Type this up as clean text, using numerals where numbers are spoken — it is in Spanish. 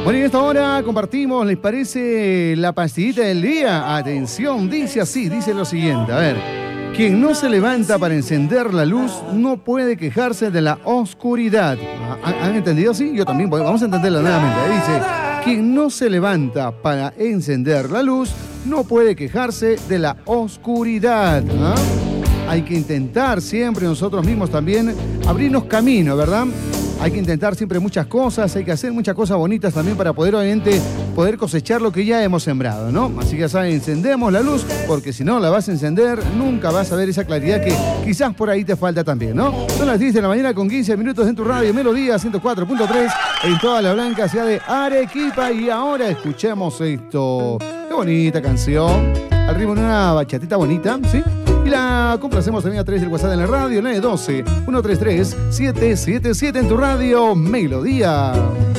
Bueno, y en esta hora compartimos, ¿les parece la pastillita del día? Atención, dice así, dice lo siguiente, a ver. Quien no se levanta para encender la luz no puede quejarse de la oscuridad. ¿Han entendido así? Yo también, vamos a entenderla nuevamente. Dice, quien no se levanta para encender la luz no puede quejarse de la oscuridad. ¿Ah? Hay que intentar siempre nosotros mismos también abrirnos camino, ¿verdad? Hay que intentar siempre muchas cosas, hay que hacer muchas cosas bonitas también para poder, obviamente, poder cosechar lo que ya hemos sembrado, ¿no? Así que ya saben, encendemos la luz, porque si no la vas a encender, nunca vas a ver esa claridad que quizás por ahí te falta también, ¿no? Son las 10 de la mañana con 15 minutos en tu radio Melodía 104.3 en toda la blanca ciudad de Arequipa. Y ahora escuchemos esto. Qué bonita canción. Al ritmo de una bachatita bonita, ¿sí? Y la complacemos también a través del WhatsApp en la radio, 912-133-777 en tu radio Melodía.